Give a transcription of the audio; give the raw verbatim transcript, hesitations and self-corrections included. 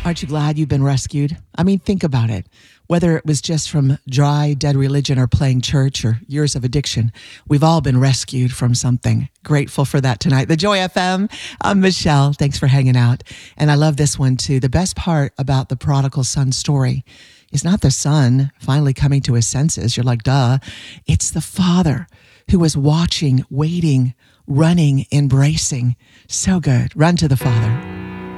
Aren't you glad you've been rescued? I mean, think about it. Whether it was just from dry, dead religion or playing church or years of addiction, we've all been rescued from something. Grateful for that tonight. The Joy F M, I'm Michelle. Thanks for hanging out. And I love this one too. The best part about the prodigal son story is not the son finally coming to his senses. You're like, duh. It's the father who was watching, waiting, running, embracing. So good. Run to the Father.